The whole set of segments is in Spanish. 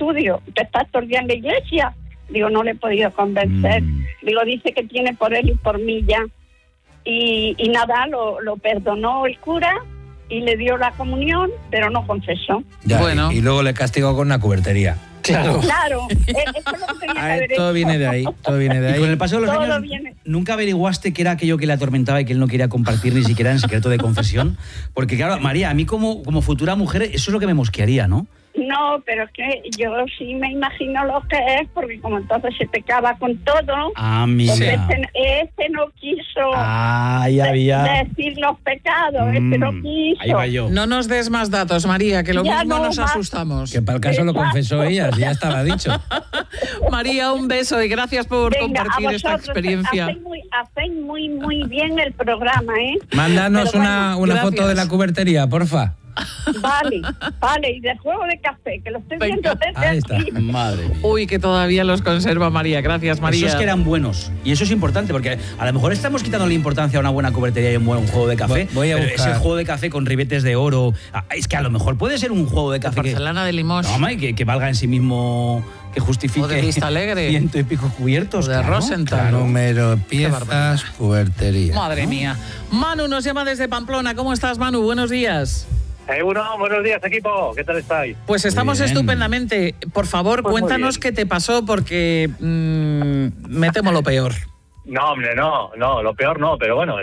estudio, que está todo el día en la iglesia. Digo, no le he podido convencer. Digo, dice que tiene por él y por mí ya. Y nada, lo perdonó el cura y le dio la comunión, pero no confesó. Ya, Bueno. y luego le castigó con una cubertería. Claro. Claro, eso es lo que tenía que haber Todo hecho. viene de ahí, todo viene de Y ahí. con el paso de los Todo años, viene. ¿nunca averiguaste qué era aquello que le atormentaba y que él no quería compartir ni siquiera en secreto de confesión? Porque claro, María, a mí como futura mujer, eso es lo que me mosquearía, ¿no? No, pero es que yo sí me imagino lo que es, porque como entonces se pecaba con todo, Ah, pues mira. este no quiso Ahí había... decir los pecados, este no quiso. Ahí va yo. No nos des más datos, María, que lo Ya mismo no nos más. asustamos. Que para el caso lo confesó ella, si ya estaba dicho. María, un beso y gracias por Venga, compartir a esta vosotros, experiencia. hacéis muy bien el programa, ¿eh? Mándanos Pero bueno, una gracias. foto de la cubertería, porfa. Vale, y del juego de café, que lo estoy Venga, viendo desde ahí está. aquí. Madre mía. Uy, que todavía los conserva María. Gracias, María. Esos que eran buenos. Y eso es importante, porque a lo mejor estamos quitando la importancia a una buena cubertería y un buen juego de café. Voy a pero buscar. ese juego de café con ribetes de oro... Es que a lo mejor puede ser un juego de café que... Porcelana de Limón. No, hombre, que valga en sí mismo, que justifique... O de Vista Alegre. 100 y pico cubiertos. O de Rosenthal. Número, barbaridad. piezas, cubertería. Madre mía. Manu nos llama desde Pamplona. ¿Cómo estás, Manu? Buenos días. Buenos días, equipo. ¿Qué tal estáis? Pues estamos Bien. estupendamente. Por favor, Pues muy cuéntanos bien. qué te pasó, porque me temo lo peor. No, hombre, no, lo peor no, pero bueno,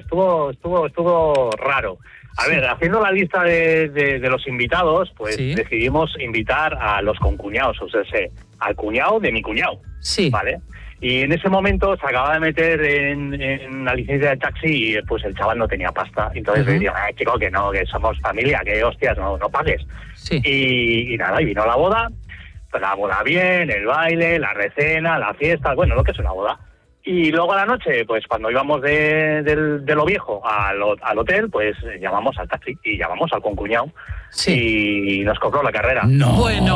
estuvo raro. A ver, haciendo la lista de los invitados, pues Sí. decidimos invitar a los concuñados, o sea, al cuñado de mi cuñado, Sí. ¿vale? Y en ese momento se acaba de meter en la licencia de taxi y pues el chaval no tenía pasta. Entonces le digo, chico, que no, que somos familia, que hostias, no pagues. Sí. Y nada, y vino la boda, pues la boda bien, el baile, la recena, la fiesta, bueno, lo que es una boda. Y luego a la noche, pues cuando íbamos de lo viejo al hotel, pues llamamos al taxi y llamamos al concuñado y nos cobró la carrera. No.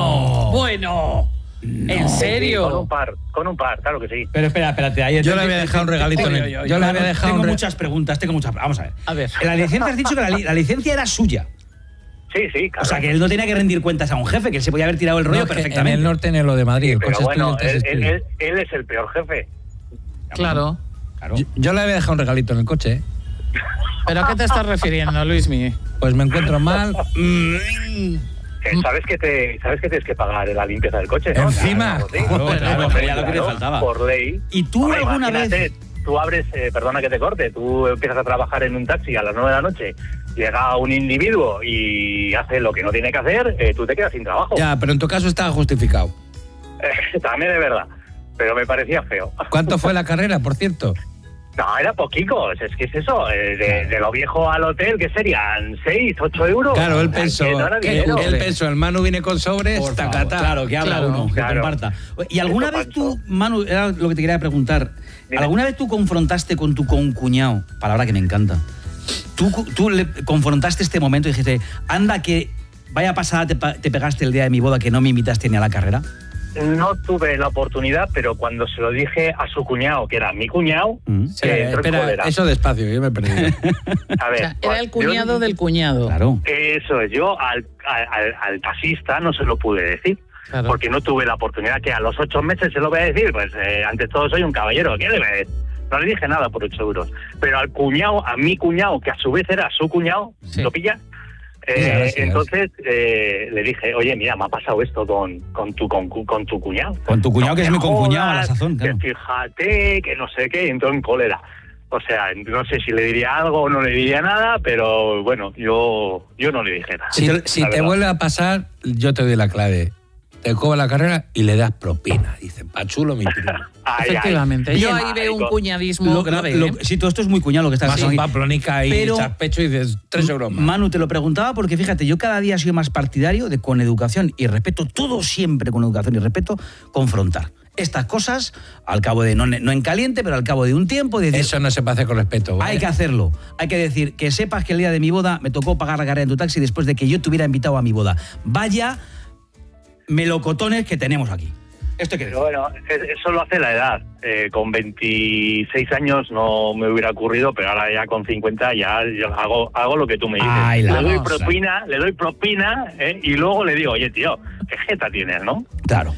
Bueno. ¿En serio? Con un par, claro que sí. Pero espérate. Ahí Yo le había dejado un regalito en el... Yo le había dejado Tengo un muchas preguntas, Vamos a ver. A ver. En la licencia has dicho que la licencia era suya. Sí, claro. O sea, que él no tenía que rendir cuentas a un jefe, que él se podía haber tirado el rollo No, que perfectamente. en el norte, en lo de Madrid, el Pero coche bueno, estudiante es él es el peor jefe. Claro. Claro. Yo le había dejado un regalito en el coche, ¿eh? ¿Pero a qué te estás refiriendo, Luismi? Pues me encuentro mal. ¿Sabes que tienes que pagar la limpieza del coche, ¿no? Encima. Claro, ya lo que te faltaba. Por ley. ¿Y tú Hombre, alguna imagínate, vez...? Tú abres, perdona que te corte, tú empiezas a trabajar en un taxi a las 9 de la noche, llega un individuo y hace lo que no tiene que hacer, tú te quedas sin trabajo. Ya, pero en tu caso estaba justificado. También de verdad, pero me parecía feo. ¿Cuánto fue la carrera, por cierto? No, era poquicos, es que es eso, de lo viejo al hotel, ¿qué serían? ¿6, 8 euros? Claro, él O sea, pensó, que no era dinero. el Manu viene con sobres, Por favor, tacatá. claro, que habla uno, que claro. comparta. ¿Y alguna Eso vez pasó. tú, Manu, era lo que te quería preguntar, Dime. ¿alguna vez tú confrontaste con tu concuñado, palabra que me encanta, tú le confrontaste este momento y dijiste, anda que vaya pasada te pegaste el día de mi boda que no me invitaste ni a la carrera? No tuve la oportunidad, pero cuando se lo dije a su cuñado, que era mi cuñado, Sí, entró en espera, cólera. eso despacio, yo me he perdido. A O ver, sea, era el cuñado yo- del cuñado. Claro. Eso es, yo al taxista no se lo pude decir, Claro. porque no tuve la oportunidad, que a los 8 meses se lo voy a decir, pues ante todo soy un caballero, ¿qué le voy a decir? No le dije nada por 8 euros, pero al cuñado, a mi cuñado, que a su vez era su cuñado, Sí. ¿lo pilla? Sí. Entonces le dije, oye, mira, me ha pasado esto con tu cuñado. Con tu cuñado, que es mi concuñado a la sazón, claro. Que fíjate, que no sé qué, y entró en cólera. O sea, no sé si le diría algo o no le diría nada, pero bueno, yo no le dije nada. Si La te verdad. vuelve a pasar, yo te doy la clave. Te cobra la carrera y le das propina. Dice, pachulo mi primo. Ay, Efectivamente. ay. Yo Bien, ahí veo un ay, cuñadismo grave. ¿eh? Sí, todo esto es muy cuñado lo que estás Más haciendo. un paplónica y Pero- echas pecho y dices 3 euros más. Manu, te lo preguntaba porque fíjate, yo cada día he sido más partidario de con educación y respeto, todo siempre con educación y respeto, confrontar estas cosas al cabo de, no en caliente, pero al cabo de un tiempo. De decir, Eso no se puede hacer con respeto. ¿vale? hay que hacerlo. Hay que decir que sepas que el día de mi boda me tocó pagar la carrera en tu taxi después de que yo te hubiera invitado a mi boda. Vaya melocotones que tenemos aquí. Esto hay que Pero decir. bueno, eso lo hace la edad. Con 26 años no me hubiera ocurrido, pero ahora ya con 50 ya yo hago lo que tú me dices. Ay, le la doy cosa. propina, y luego le digo, oye, tío, qué jeta tienes, ¿no? Claro.